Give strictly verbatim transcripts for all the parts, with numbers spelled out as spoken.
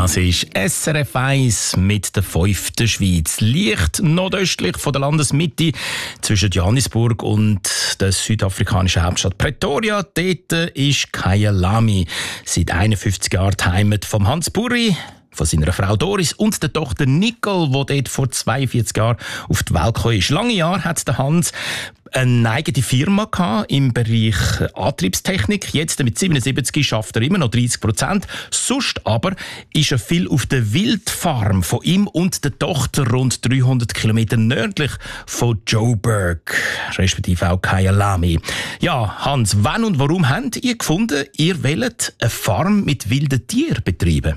Das ist S R F eins mit der fünften Schweiz. Leicht nordöstlich von der Landesmitte zwischen Johannesburg und der südafrikanischen Hauptstadt Pretoria. Dort ist Kyalami. Seit einundfünfzig Jahren die Heimat von Hans Burri, von seiner Frau Doris und der Tochter Nicole, die dort vor zweiundvierzig Jahren auf die Welt gekommen ist. Lange Jahre hat der Hans eine eigene Firma gehabt im Bereich Antriebstechnik. Jetzt mit siebenundsiebzig schafft er immer noch dreißig Prozent. Sonst aber ist er viel auf der Wildfarm von ihm und der Tochter rund dreihundert Kilometer nördlich von Joburg, respektive auch Kyalami. Ja, Hans, wann und warum habt ihr gefunden, ihr wollt eine Farm mit wilden Tieren betreiben?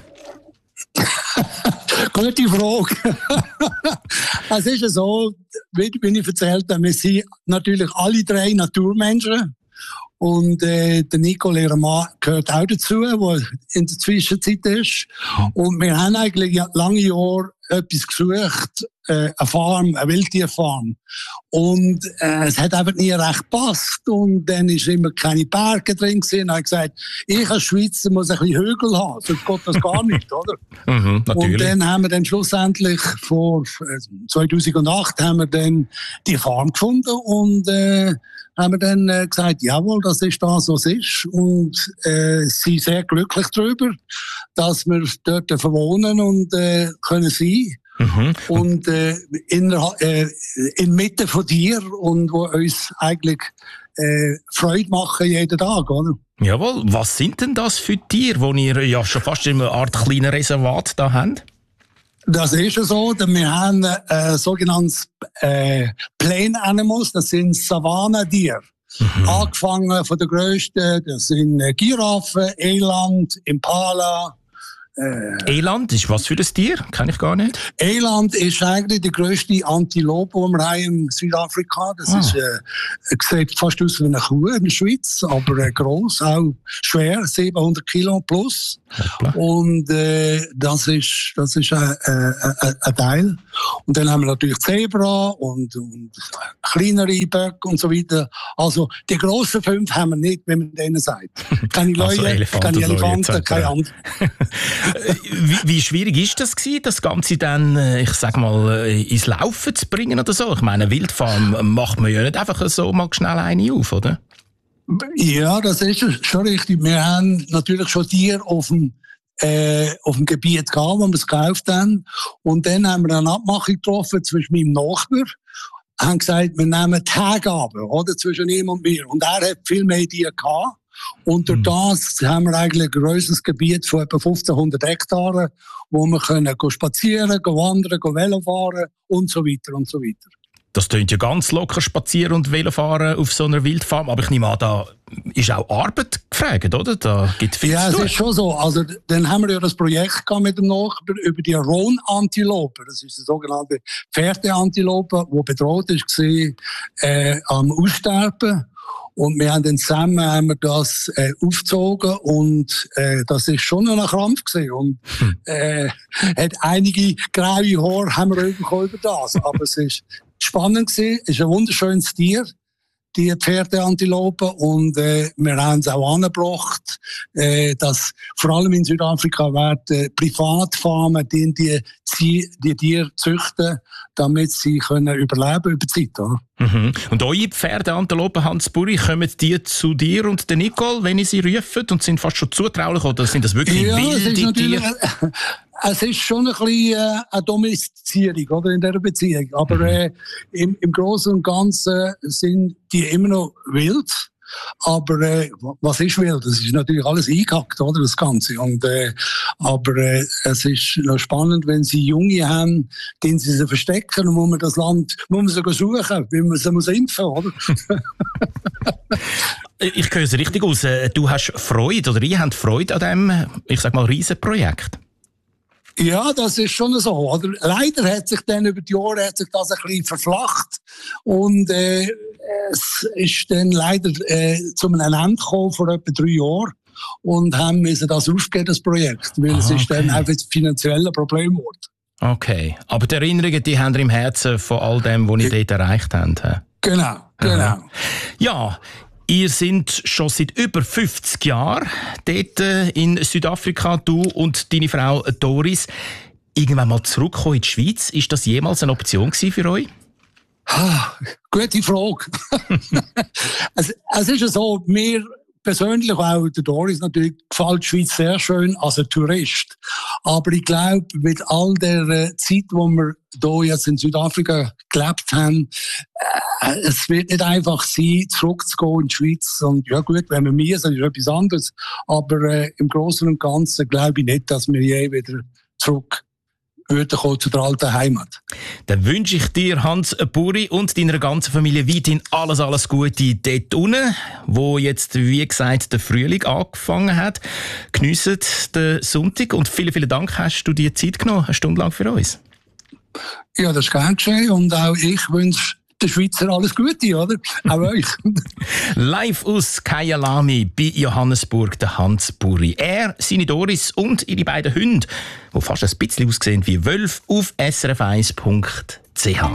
Gute Frage. Es ist ja so, wie ich erzählt habe, wir sind natürlich alle drei Naturmenschen. Und äh, der Nicole, ihr Mann, gehört auch dazu, der in der Zwischenzeit ist. Und wir haben eigentlich lange Jahre etwas gesucht, äh, eine Farm, eine Wildtierfarm. Und äh, es hat einfach nie recht gepasst. Und dann ist immer keine Berge drin gewesen. Und ich habe gesagt, ich als Schweizer muss ein bisschen Hügel haben, sonst geht das gar nicht, oder? Mhm, und dann haben wir dann schlussendlich vor zweitausendacht haben wir dann die Farm gefunden und äh, haben wir dann äh, gesagt, jawohl, das ist das, was es ist. Und äh, sind sehr glücklich darüber, dass wir dort verwohnen und äh, können sein. Mhm. Und äh, in, äh, inmitten von dir und wo uns eigentlich äh, Freude machen jeden Tag, oder? Jawohl, was sind denn das für Tiere, die ihr ja schon fast in einer Art kleinen Reservat da habt? Das ist ja so, denn wir haben äh, sogenanntes äh, Plain Animals, das sind Savannentiere. Mhm. Angefangen von der grössten, das sind äh, Giraffen, Eland, Impala. Äh, Eland ist was für ein Tier? Kenn ich gar nicht. Eland ist eigentlich die grösste Antilope, die wir haben in Südafrika. Das ah. ist, äh, sieht fast aus wie eine Kuh in der Schweiz, aber äh, gross, auch schwer, siebenhundert Kilo plus. Hoppla. Und äh, das ist, das ist ein, äh, äh, ein Teil. Und dann haben wir natürlich Zebra und, und kleinere Böcke und so weiter. Also die grossen fünf haben wir nicht, wenn man denen sagt. Keine Leute, also keine Elefanten, keine anderen. wie, wie schwierig ist das gewesen, das Ganze dann, ich sag mal, ins Laufen zu bringen oder so? Ich meine, Wildfarm macht man ja nicht einfach so mal schnell eine auf, oder? Ja, das ist schon richtig. Wir haben natürlich schon Tiere auf dem, äh, auf dem Gebiet gehabt, wo wir es gekauft haben. Und dann haben wir eine Abmachung getroffen zwischen meinem Nachbar. Haben gesagt, wir nehmen Tage oder, zwischen ihm und mir. Und er hat viel mehr Tiere gehabt. Und durch das haben wir eigentlich ein grosses Gebiet von etwa fünfzehnhundert Hektaren, wo wir können spazieren, wandern, Velo fahren und so weiter und so weiter. Das klingt ja ganz locker, spazieren und Velofahren auf so einer Wildfarm. Aber ich nehme an, da ist auch Arbeit gefragt, oder? Da gibt viel ja, zu tun. Es ist schon so. Also, dann haben wir ja das Projekt gehabt mit dem Nachbar über die Rohnantilope. Das ist die sogenannte Pferdeantilope, die bedroht war, äh, am Aussterben. Und wir haben dann zusammen haben wir das äh, aufgezogen und äh, das ist schon noch ein Krampf gewesen. Und äh, hat einige graue Haare haben wir bekommen über das. Aber es ist spannend gewesen. Es ist ein wunderschönes Tier, die Pferdeantilope. Und äh, wir haben es auch angebracht, äh, dass vor allem in Südafrika werden Privatfarmen die die, die, die Tiere züchten, damit sie können überleben über die Zeit. Oder? Mhm. Und eure Pferdeantilopen, Hans Burri, kommen die zu dir und der Nicole, wenn ihr sie rufen und sind fast schon zutraulich, oder sind das wirklich ja, wilde Tiere? Es ist schon ein bisschen äh, eine Domestizierung, oder, in dieser Beziehung. Aber mhm. äh, im, im Großen und Ganzen sind die immer noch wild. Aber äh, was ist wild? Das ist natürlich alles eingehackt, oder, das Ganze. Und, äh, aber äh, es ist noch spannend, wenn sie Junge haben, gehen sie sie verstecken und muss man das Land muss man sie suchen, weil man sie muss impfen, oder? Ich höre es richtig aus. Du hast Freude, oder ihr habt Freude an diesem, ich sag mal, Riesenprojekt. Ja, das ist schon so. Oder? Leider hat sich dann über die Jahre hat sich das ein bisschen verflacht und äh, es ist dann leider äh, zu einem Ende gekommen vor etwa drei Jahren und haben müssen das aufgeben, das Projekt, weil ah, es ist okay. dann einfach ein finanzielles Problem geworden. Okay, aber die Erinnerungen, die haben ihr im Herzen von all dem, was ihr ja. dort erreicht habt. Genau, genau. Aha. Ja. Ihr seid schon seit über fünfzig Jahren dort in Südafrika, du und deine Frau Doris. Irgendwann mal zurückkommen in die Schweiz, ist das jemals eine Option für euch? Ah, gute Frage. es, es ist ja so, mir persönlich, auch der Doris natürlich, gefällt die Schweiz sehr schön als ein Tourist. Aber ich glaube, mit all der äh, Zeit, die wir hier jetzt in Südafrika gelebt haben, äh, es wird nicht einfach sein, zurückzugehen in die Schweiz. Und ja gut, wenn wir müssen, ist etwas anderes. Aber äh, im Großen und Ganzen glaube ich nicht, dass wir je wieder zurück würden kommen zu der alten Heimat. Dann wünsche ich dir, Hans Buri, und deiner ganzen Familie weiterhin alles, alles Gute dort unten, wo jetzt, wie gesagt, der Frühling angefangen hat. Geniessen den Sonntag und vielen, vielen Dank, hast du dir Zeit genommen, eine Stunde lang für uns. Ja, das ist gern geschehen und auch ich wünsche den Schweizer alles Gute, oder? Auch euch. Live aus Kyalami bei Johannesburg, der Hans Buri. Er, seine Doris und ihre beiden Hunde, die fast ein bisschen aussehen wie Wölfe, auf s r f eins punkt c h.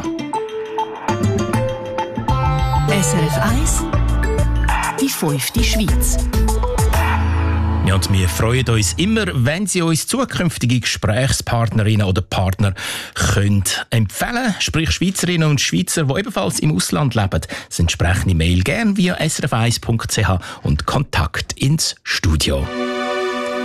S R F eins, die fünfte Schweiz. Ja, und wir freuen uns immer, wenn Sie uns zukünftige Gesprächspartnerinnen oder Partner können empfehlen, sprich Schweizerinnen und Schweizer, die ebenfalls im Ausland leben. Das entsprechende Mail gerne via s r f eins punkt c h und Kontakt ins Studio.